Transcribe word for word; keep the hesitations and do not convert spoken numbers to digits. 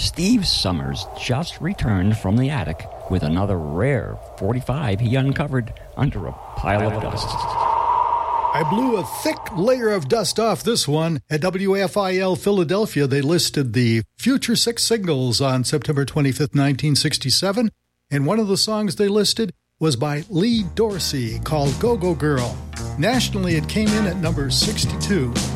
Steve Summers just returned from the attic with another rare forty-five he uncovered under a pile of dust. I blew a thick layer of dust off this one. At W F I L Philadelphia, they listed the Future Six singles on September twenty-fifth, nineteen sixty-seven, and one of the songs they listed was by Lee Dorsey called Go Go Girl. Nationally, it came in at number sixty-two.